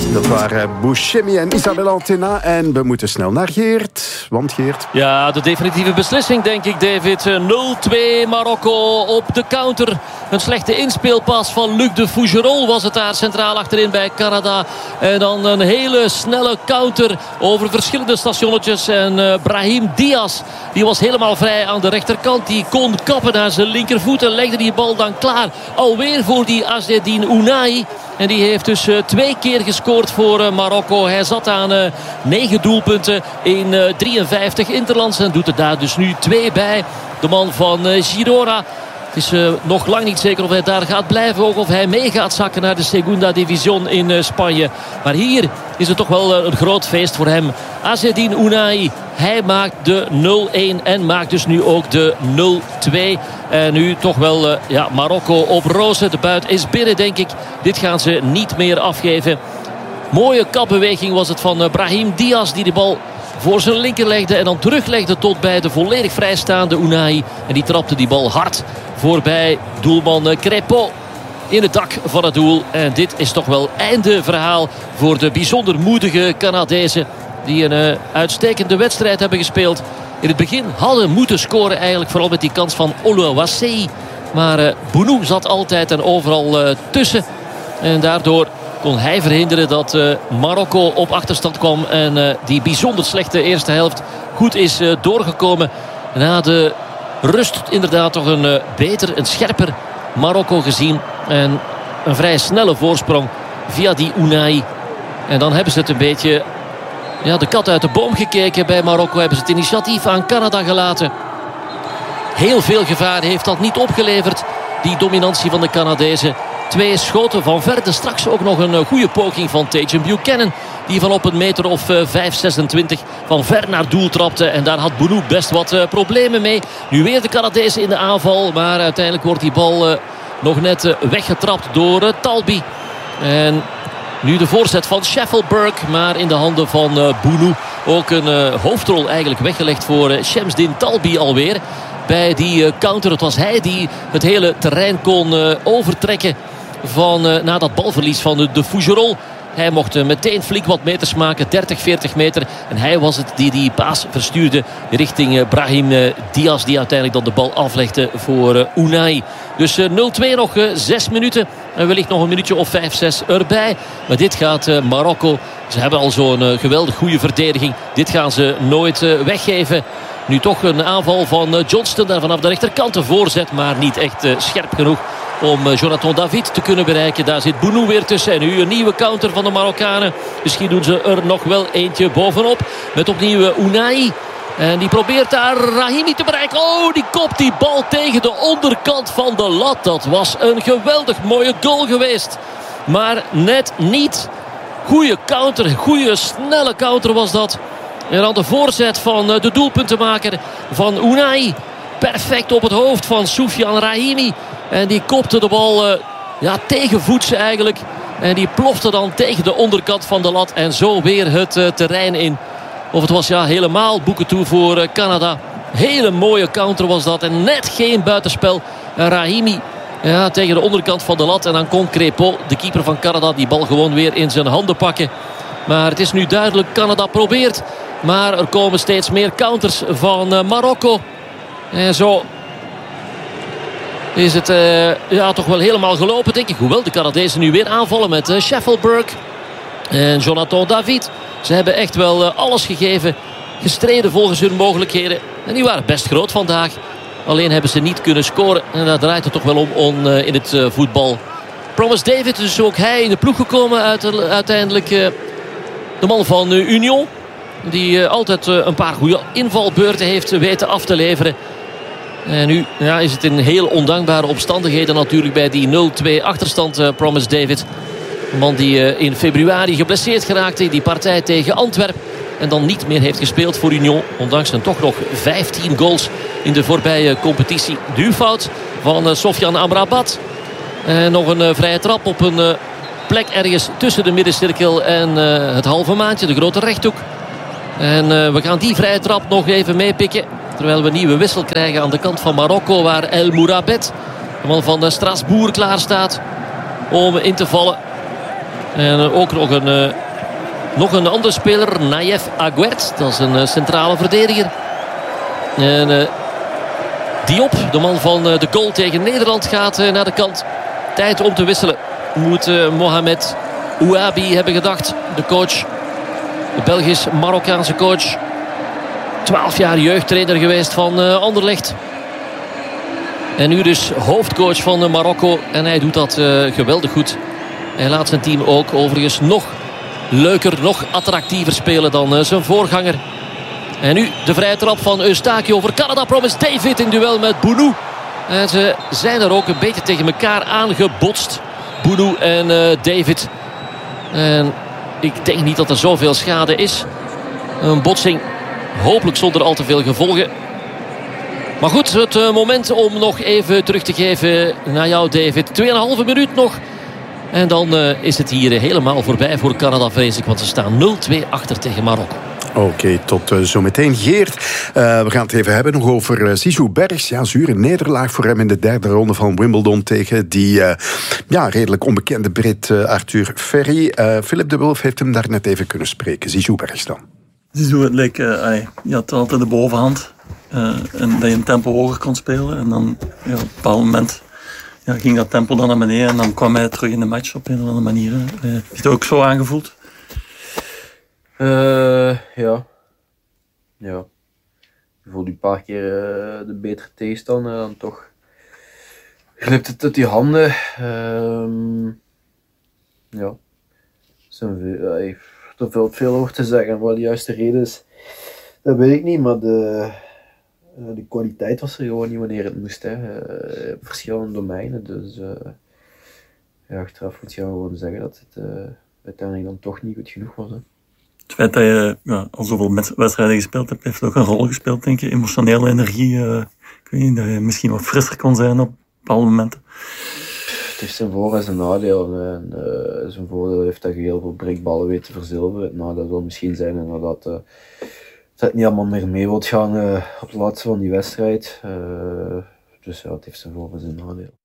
Dat waren Bouchemi en Isabelle Antena. En we moeten snel naar Geert. Want Geert... Ja, de definitieve beslissing denk ik, David. 0-2 Marokko op de counter. Een slechte inspeelpas van Luc de Fougerolles was het daar centraal achterin bij Canada. En dan een hele snelle counter over verschillende stationnetjes. En Brahim Diaz, die was helemaal vrij aan de rechterkant. Die kon kappen naar zijn linkervoet en legde die bal dan klaar. Alweer voor die Azzedine Ounahi. En die heeft dus 2 keer gescoord voor Marokko. Hij zat aan 9 doelpunten in 53 interlands. En doet er daar dus nu 2 bij. De man van Girona. Het is nog lang niet zeker of hij daar gaat blijven. Ook of hij mee gaat zakken naar de Segunda Division in Spanje. Maar hier is het toch wel een groot feest voor hem. Azzedine Ounahi. Hij maakt de 0-1 en maakt dus nu ook de 0-2. En nu toch wel Marokko op rozen. De buit is binnen, denk ik. Dit gaan ze niet meer afgeven. Mooie kapbeweging was het van Brahim Diaz, die de bal voor zijn linker legde en dan teruglegde tot bij de volledig vrijstaande Ounahi. En die trapte die bal hard voorbij doelman Crépeau in het dak van het doel. En dit is toch wel einde verhaal voor de bijzonder moedige Canadezen, die een uitstekende wedstrijd hebben gespeeld. In het begin hadden moeten scoren eigenlijk, vooral met die kans van Oluwaseyi. Maar Bounou zat altijd en overal tussen. En daardoor kon hij verhinderen dat Marokko op achterstand kwam. En die bijzonder slechte eerste helft goed is doorgekomen. Na de rust inderdaad toch een beter, een scherper Marokko gezien. En een vrij snelle voorsprong via die Ounahi. En dan hebben ze het een beetje de kat uit de boom gekeken bij Marokko. Hebben ze het initiatief aan Canada gelaten. Heel veel gevaar heeft dat niet opgeleverd, die dominantie van de Canadezen. 2 schoten van ver. Straks ook nog een goede poging van Tajon Buchanan, die van op een meter of 5-26 van ver naar doel trapte. En daar had Bounou best wat problemen mee. Nu weer de Canadezen in de aanval. Maar uiteindelijk wordt die bal nog net weggetrapt door Talbi. En nu de voorzet van Sheffield-Burke, maar in de handen van Bounou. Ook een hoofdrol eigenlijk weggelegd voor Shamsdin Talbi alweer. Bij die counter, het was hij die het hele terrein kon overtrekken na dat balverlies van de Fougerolles. Hij mocht meteen flink wat meters maken, 30, 40 meter. En hij was het die paas verstuurde richting Brahim Diaz, die uiteindelijk dan de bal aflegde voor Ounahi. Dus 0-2 nog 6 minuten. En wellicht nog een minuutje of 5, 6 erbij. Maar dit gaat Marokko. Ze hebben al zo'n geweldig goede verdediging. Dit gaan ze nooit weggeven. Nu toch een aanval van Johnston daar vanaf de rechterkant. Een voorzet, maar niet echt scherp genoeg om Jonathan David te kunnen bereiken. Daar zit Bounou weer tussen. En nu een nieuwe counter van de Marokkanen. Misschien doen ze er nog wel eentje bovenop. Met opnieuw Ounahi. En die probeert daar Rahimi te bereiken. Oh, die kopt die bal tegen de onderkant van de lat. Dat was een geweldig mooie goal geweest. Maar net niet. Goeie counter, goede snelle counter was dat. En dan de voorzet van de doelpuntenmaker van Ounahi. Perfect op het hoofd van Soufiane Rahimi. En die kopte de bal tegenvoets eigenlijk. En die plofte dan tegen de onderkant van de lat. En zo weer het terrein in. Of het was helemaal boeken toe voor Canada. Hele mooie counter was dat. En net geen buitenspel. Rahimi tegen de onderkant van de lat. En dan kon Crépeau, de keeper van Canada, die bal gewoon weer in zijn handen pakken. Maar het is nu duidelijk, Canada probeert. Maar er komen steeds meer counters van Marokko. En zo is het toch wel helemaal gelopen, denk ik. Hoewel de Canadezen nu weer aanvallen met Sheffield-Burke en Jonathan David. Ze hebben echt wel alles gegeven. Gestreden volgens hun mogelijkheden. En die waren best groot vandaag. Alleen hebben ze niet kunnen scoren. En daar draait het toch wel om in het voetbal. Promise David, dus ook hij in de ploeg gekomen. Uiteindelijk de man van Union. Die altijd een paar goede invalbeurten heeft weten af te leveren. En nu is het in heel ondankbare omstandigheden natuurlijk bij die 0-2 achterstand, Promise David. Een man die in februari geblesseerd geraakte in die partij tegen Antwerpen. En dan niet meer heeft gespeeld voor Union. Ondanks een toch nog 15 goals in de voorbije competitie. Duwfout van Sofiane Amrabat. En nog een vrije trap op een plek ergens tussen de middencirkel en het halve maandje. De grote rechthoek. En we gaan die vrije trap nog even meepikken. Terwijl we een nieuwe wissel krijgen aan de kant van Marokko. Waar El Mourabet, de man van Strasbourg, klaar staat om in te vallen. En ook nog een andere speler, Nayef Aguert. Dat is een centrale verdediger. En Diop, de man van de goal tegen Nederland, gaat naar de kant. Tijd om te wisselen. Moet Mohamed Ouabi hebben gedacht. De coach, de Belgisch-Marokkaanse coach. 12 jaar jeugdtrainer geweest van Anderlecht. En nu dus hoofdcoach van Marokko. En hij doet dat geweldig goed. Hij laat zijn team ook overigens nog leuker, nog attractiever spelen dan zijn voorganger. En nu de vrije trap van Eustachio voor Canada. Promise David in duel met Bounou. En ze zijn er ook een beetje tegen elkaar aangebotst. Bounou en David. En ik denk niet dat er zoveel schade is. Een botsing, hopelijk zonder al te veel gevolgen. Maar goed, het moment om nog even terug te geven naar jou, David. 2,5 minuut nog. En dan is het hier helemaal voorbij voor Canada, vrees ik. Want ze staan 0-2 achter tegen Marokko. Oké, tot zometeen. Geert, we gaan het even hebben nog over Zizou Bergs. Ja, zure nederlaag voor hem in de derde ronde van Wimbledon tegen die redelijk onbekende Brit Arthur Ferry. Philip de Wulf heeft hem daar net even kunnen spreken. Zizou Bergs dan. Zizou, het leek, je had altijd de bovenhand. En dat je een tempo hoger kon spelen. En dan op een bepaald moment ging dat tempo dan naar beneden. En dan kwam hij terug in de match op een of andere manier. Heeft je het ook zo aangevoeld? Ja. Je voelt een paar keer de betere tegenstander. Dan toch glipt het uit die handen. Er valt veel over te zeggen. Wat de juiste reden is, dat weet ik niet. Maar de kwaliteit was er gewoon niet wanneer het moest. Verschillende domeinen. Dus achteraf moet je gewoon zeggen dat het uiteindelijk dan toch niet goed genoeg was. Hè. Het feit dat je al zoveel wedstrijden gespeeld hebt, heeft ook een rol gespeeld, denk je. Emotionele energie. Ik weet niet, dat je misschien wat frisser kon zijn op bepaalde momenten. Het heeft zijn voor- en zijn nadeel. Zijn voordeel heeft dat je heel veel breakballen weet te verzilveren. Het nadeel zal misschien zijn inderdaad dat het niet allemaal meer mee wilt gaan op het laatste van die wedstrijd. Dus ja, het heeft zijn voor- en zijn nadeel.